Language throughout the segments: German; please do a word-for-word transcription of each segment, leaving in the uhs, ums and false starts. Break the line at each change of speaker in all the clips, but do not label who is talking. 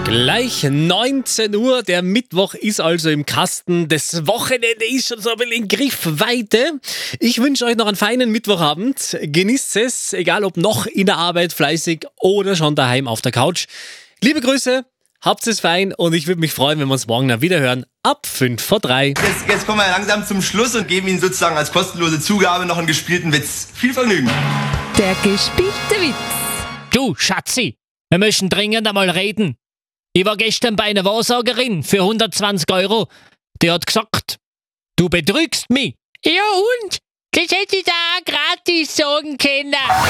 Gleich neunzehn Uhr, der Mittwoch ist also im Kasten, das Wochenende ist schon so ein bisschen in Griffweite. Ich wünsche euch noch einen feinen Mittwochabend, genießt es, egal ob noch in der Arbeit fleißig oder schon daheim auf der Couch. Liebe Grüße, habt es fein und ich würde mich freuen, wenn wir uns morgen dann wieder hören, ab fünf vor drei.
Jetzt, jetzt kommen wir langsam zum Schluss und geben Ihnen sozusagen als kostenlose Zugabe noch einen gespielten Witz. Viel Vergnügen.
Der gespielte Witz.
Du, Schatzi, wir müssen dringend einmal reden. Ich war gestern bei einer Wahrsagerin für hundertzwanzig Euro. Die hat gesagt, du betrügst mich. Ja und? Das hätte ich da auch gratis sagen können.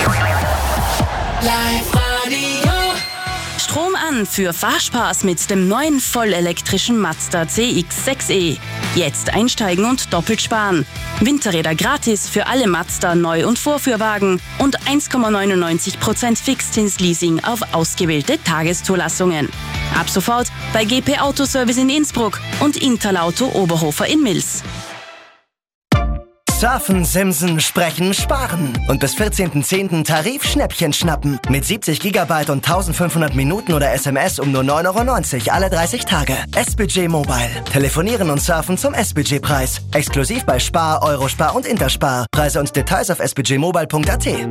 Live-Radio.
Strom an für Fahrspaß mit dem neuen vollelektrischen Mazda C X sechs E. Jetzt einsteigen und doppelt sparen. Winterräder gratis für alle Mazda Neu- und Vorführwagen und eins Komma neunundneunzig Prozent Fixzinsleasing auf ausgewählte Tageszulassungen. Ab sofort bei G P Autoservice in Innsbruck und Interlauto Oberhofer in Mils.
Surfen, Simsen, Sprechen, Sparen. Und bis vierzehnten zehnten Tarif-Schnäppchen schnappen. Mit siebzig Gigabyte und eintausendfünfhundert Minuten oder S M S um nur neun Euro neunzig alle dreißig Tage. S-Budget Mobile. Telefonieren und surfen zum S-Budget-Preis. Exklusiv bei Spar, Eurospar und Interspar. Preise und Details auf s budget mobile punkt a t.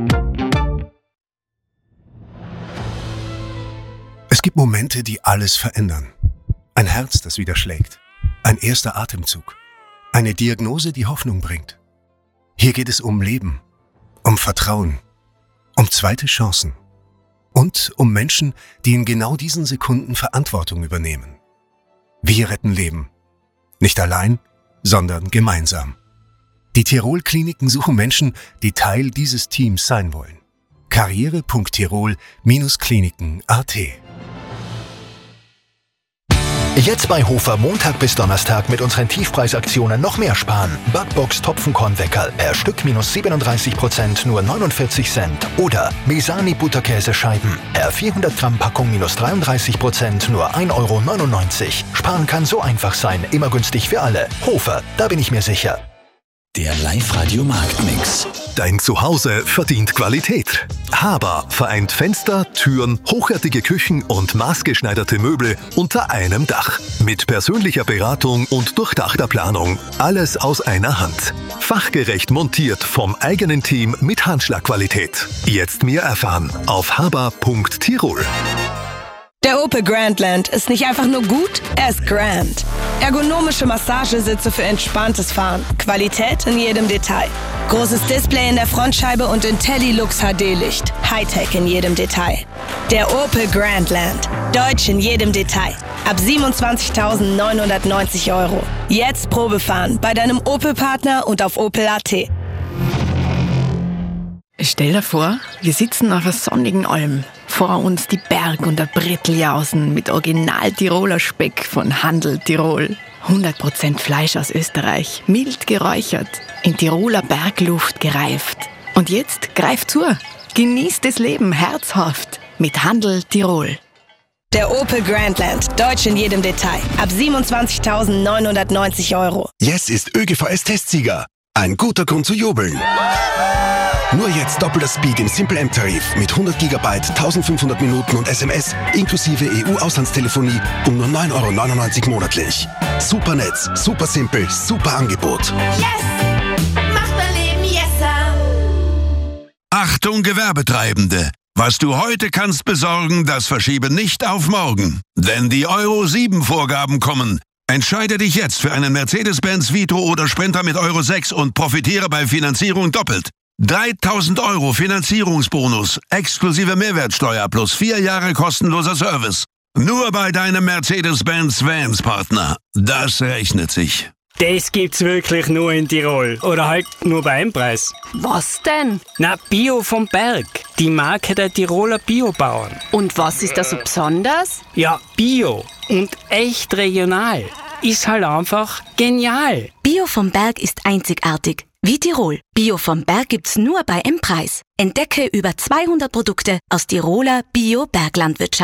Es gibt Momente, die alles verändern. Ein Herz, das wieder schlägt. Ein erster Atemzug. Eine Diagnose, die Hoffnung bringt. Hier geht es um Leben, um Vertrauen, um zweite Chancen und um Menschen, die in genau diesen Sekunden Verantwortung übernehmen. Wir retten Leben. Nicht allein, sondern gemeinsam. Die Tirol-Kliniken suchen Menschen, die Teil dieses Teams sein wollen. karriere punkt tirol Kliniken punkt a t.
Jetzt bei Hofer Montag bis Donnerstag mit unseren Tiefpreisaktionen noch mehr sparen. Backbox Topfenkornweckerl per Stück minus siebenunddreißig Prozent nur neunundvierzig Cent. Oder Mesani Butterkäsescheiben per vierhundert Gramm Packung minus dreiunddreißig Prozent nur ein Euro neunundneunzig. Sparen kann so einfach sein, immer günstig für alle. Hofer, da bin ich mir sicher.
Der Live-Radio-Marktmix.
Dein Zuhause verdient Qualität. Haber vereint Fenster, Türen, hochwertige Küchen und maßgeschneiderte Möbel unter einem Dach. Mit persönlicher Beratung und durchdachter Planung. Alles aus einer Hand. Fachgerecht montiert vom eigenen Team mit Handschlagqualität. Jetzt mehr erfahren auf haber punkt tirol.
Der Opel Grandland ist nicht einfach nur gut, er ist grand. Ergonomische Massagesitze für entspanntes Fahren. Qualität in jedem Detail. Großes Display in der Frontscheibe und IntelliLux H D-Licht. Hightech in jedem Detail. Der Opel Grandland. Deutsch in jedem Detail. Ab siebenundzwanzigtausendneunhundertneunzig Euro. Jetzt Probefahren bei deinem Opel-Partner und auf opel punkt a t.
Stell dir vor, wir sitzen auf einer sonnigen Alm. Vor uns die Berg- und der Bretteljausen mit Original-Tiroler Speck von Handel Tirol. hundert Prozent Fleisch aus Österreich, mild geräuchert, in Tiroler Bergluft gereift. Und jetzt greift zu, genießt das Leben herzhaft mit Handel Tirol.
Der Opel Grandland, Deutsch in jedem Detail. Ab siebenundzwanzigtausendneunhundertneunzig Euro.
Jetzt ist ÖGVS-Testsieger. Ein guter Grund zu jubeln. Nur jetzt doppelter Speed im Simple M-Tarif mit hundert Gigabyte, eintausendfünfhundert Minuten und S M S inklusive E U-Auslandstelefonie um nur neun Euro neunundneunzig monatlich. Super Netz, super simpel, super Angebot.
Yes! Macht dein Leben yesser!
Achtung Gewerbetreibende! Was du heute kannst besorgen, das verschiebe nicht auf morgen. Denn die Euro sieben Vorgaben kommen. Entscheide dich jetzt für einen Mercedes-Benz Vito oder Sprinter mit Euro sechs und profitiere bei Finanzierung doppelt. dreitausend Euro Finanzierungsbonus, exklusive Mehrwertsteuer plus vier Jahre kostenloser Service. Nur bei deinem Mercedes-Benz Vans Partner. Das rechnet sich.
Das gibt's wirklich nur in Tirol. Oder halt nur bei einem Preis.
Was denn?
Na, Bio vom Berg. Die Marke der Tiroler Biobauern.
Und was ist da so besonders?
Ja, Bio. Und echt regional. Ist halt einfach genial.
Bio vom Berg ist einzigartig. Wie Tirol. Bio vom Berg gibt's nur bei M-Preis. Entdecke über zweihundert Produkte aus Tiroler Bio-Berglandwirtschaft.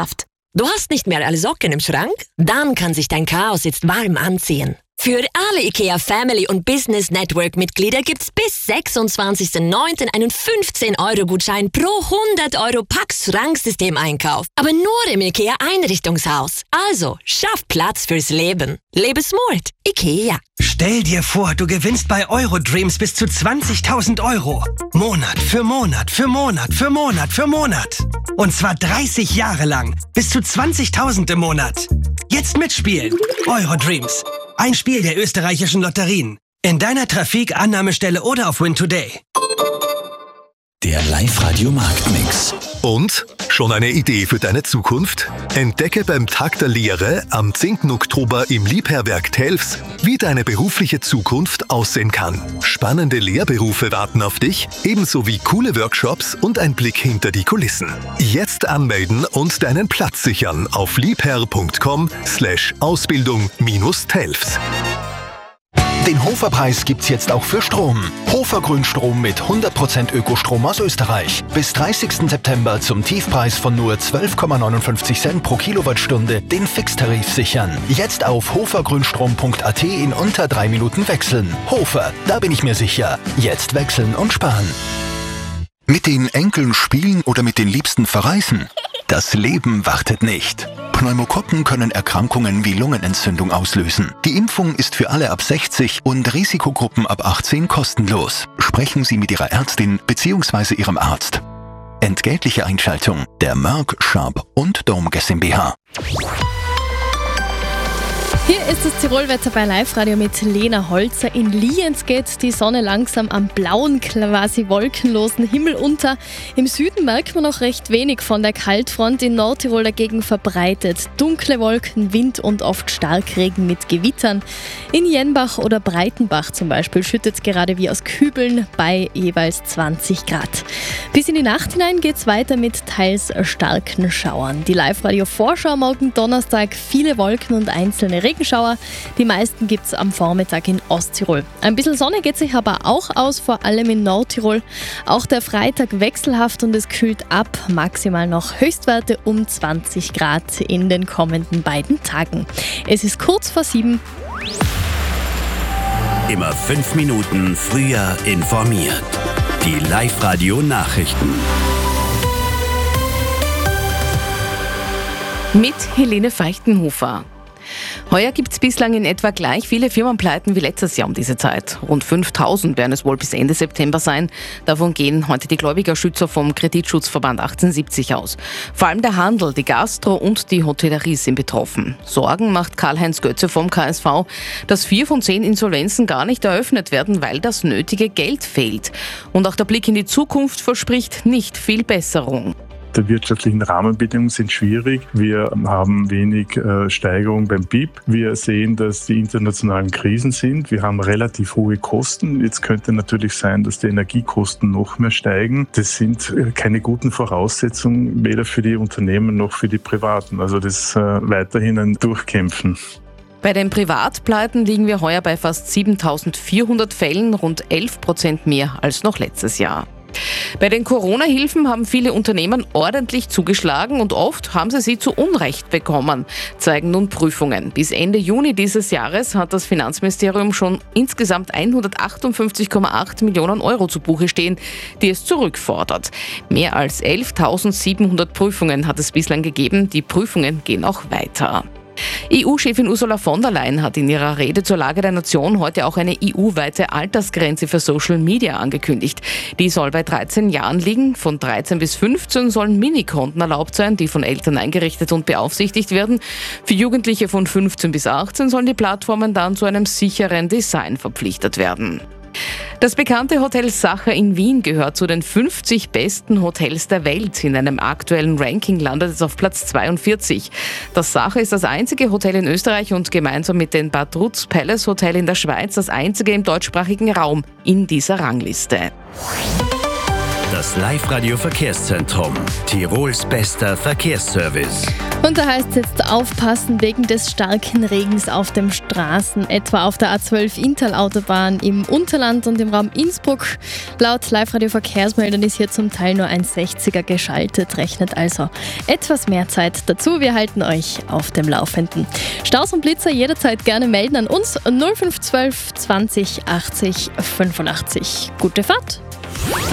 Du hast nicht mehr alle Socken im Schrank? Dann kann sich dein Chaos jetzt warm anziehen. Für alle IKEA Family und Business Network Mitglieder gibt's bis sechsundzwanzigsten neunten einen fünfzehn Euro Gutschein pro hundert Euro Pax Schranksystem-Einkauf. Aber nur im IKEA Einrichtungshaus. Also, schaff Platz fürs Leben. Lebe smart. IKEA.
Stell dir vor, du gewinnst bei Eurodreams bis zu zwanzigtausend Euro. Monat für Monat für Monat für Monat für Monat. Und zwar dreißig Jahre lang. Bis zu zwanzigtausend im Monat. Jetzt mitspielen. Eurodreams. Ein Spiel der österreichischen Lotterien. In deiner Trafik, Annahmestelle oder auf Win Today.
Der Live-Radio Marktmix.
Und? Schon eine Idee für deine Zukunft? Entdecke beim Tag der Lehre am zehnten Oktober im Liebherrwerk Telfs, wie deine berufliche Zukunft aussehen kann. Spannende Lehrberufe warten auf dich, ebenso wie coole Workshops und ein Blick hinter die Kulissen. Jetzt anmelden und deinen Platz sichern auf liebherr.com slash Ausbildung minus Telfs.
Den Hofer-Preis gibt's jetzt auch für Strom. Hofer Grünstrom mit hundert Prozent Ökostrom aus Österreich. Bis dreißigsten September zum Tiefpreis von nur zwölf Komma neunundfünfzig Cent pro Kilowattstunde den Fixtarif sichern. Jetzt auf hofergrünstrom punkt a t in unter drei Minuten wechseln. Hofer, da bin ich mir sicher. Jetzt wechseln und sparen. Mit den Enkeln spielen oder mit den Liebsten verreisen? Das Leben wartet nicht. Pneumokokken können Erkrankungen wie Lungenentzündung auslösen. Die Impfung ist für alle ab sechzig und Risikogruppen ab achtzehn kostenlos. Sprechen Sie mit Ihrer Ärztin bzw. Ihrem Arzt. Entgeltliche Einschaltung der Merck, Sharp und Dome GmbH.
Hier ist das Tirolwetter bei Live-Radio mit Lena Holzer. In Lienz geht die Sonne langsam am blauen, quasi wolkenlosen Himmel unter. Im Süden merkt man noch recht wenig von der Kaltfront, in Nordtirol dagegen verbreitet. Dunkle Wolken, Wind und oft Starkregen mit Gewittern. In Jenbach oder Breitenbach zum Beispiel schüttet es gerade wie aus Kübeln bei jeweils zwanzig Grad. Bis in die Nacht hinein geht es weiter mit teils starken Schauern. Die Live-Radio-Vorschau morgen Donnerstag, viele Wolken und einzelne Regenschauer. Die meisten gibt es am Vormittag in Osttirol. Ein bisschen Sonne geht sich aber auch aus, vor allem in Nordtirol. Auch der Freitag wechselhaft und es kühlt ab. Maximal noch Höchstwerte um zwanzig Grad in den kommenden beiden Tagen. Es ist kurz vor sieben.
Immer fünf Minuten früher informiert. Die Live-Radio-Nachrichten.
Mit Helene Feichtenhofer. Heuer gibt es bislang in etwa gleich viele Firmenpleiten wie letztes Jahr um diese Zeit. Rund fünftausend werden es wohl bis Ende September sein. Davon gehen heute die Gläubigerschützer vom Kreditschutzverband achtzehnhundertsiebzig aus. Vor allem der Handel, die Gastro und die Hotellerie sind betroffen. Sorgen macht Karl-Heinz Götze vom K S V, dass vier von zehn Insolvenzen gar nicht eröffnet werden, weil das nötige Geld fehlt. Und auch der Blick in die Zukunft verspricht nicht viel Besserung.
Die wirtschaftlichen Rahmenbedingungen sind schwierig. Wir haben wenig äh, Steigerung beim B I P. Wir sehen, dass die internationalen Krisen sind. Wir haben relativ hohe Kosten. Jetzt könnte natürlich sein, dass die Energiekosten noch mehr steigen. Das sind äh, keine guten Voraussetzungen, weder für die Unternehmen noch für die Privaten. Also das ist äh, weiterhin ein Durchkämpfen.
Bei den Privatpleiten liegen wir heuer bei fast siebentausendvierhundert Fällen, rund elf Prozent mehr als noch letztes Jahr. Bei den Corona-Hilfen haben viele Unternehmen ordentlich zugeschlagen und oft haben sie sie zu Unrecht bekommen, zeigen nun Prüfungen. Bis Ende Juni dieses Jahres hat das Finanzministerium schon insgesamt hundertachtundfünfzig Komma acht Millionen Euro zu Buche stehen, die es zurückfordert. Mehr als elftausendsiebenhundert Prüfungen hat es bislang gegeben. Die Prüfungen gehen auch weiter. E U-Chefin Ursula von der Leyen hat in ihrer Rede zur Lage der Nation heute auch eine E U-weite Altersgrenze für Social Media angekündigt. Die soll bei dreizehn Jahren liegen. Von dreizehn bis fünfzehn sollen Minikonten erlaubt sein, die von Eltern eingerichtet und beaufsichtigt werden. Für Jugendliche von fünfzehn bis achtzehn sollen die Plattformen dann zu einem sicheren Design verpflichtet werden. Das bekannte Hotel Sacher in Wien gehört zu den fünfzig besten Hotels der Welt. In einem aktuellen Ranking landet es auf Platz zweiundvierzig. Das Sacher ist das einzige Hotel in Österreich und gemeinsam mit dem Bad Rutz Palace Hotel in der Schweiz das einzige im deutschsprachigen Raum in dieser Rangliste.
Das Live-Radio Verkehrszentrum. Tirols bester Verkehrsservice.
Und da heißt es jetzt aufpassen wegen des starken Regens auf den Straßen, etwa auf der A zwölf Inntal-Autobahn im Unterland und im Raum Innsbruck. Laut Live-Radio Verkehrsmeldern ist hier zum Teil nur ein sechziger geschaltet, rechnet also etwas mehr Zeit dazu. Wir halten euch auf dem Laufenden. Staus und Blitzer jederzeit gerne melden an uns null fünf zwölf zwanzig achtzig fünfundachtzig. Gute Fahrt!